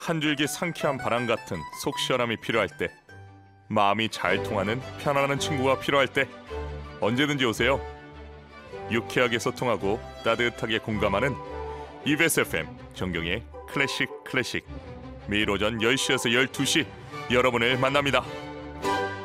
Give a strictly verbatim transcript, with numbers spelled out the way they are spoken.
한 줄기 상쾌한 바람 같은 속 시원함이 필요할 때, 마음이 잘 통하는 편안한 친구가 필요할 때 언제든지 오세요. 유쾌하게 소통하고 따뜻하게 공감하는 이비에스 에프엠 정경의 클래식 클래식, 매일 오전 열 시에서 열두 시 여러분을 만납니다.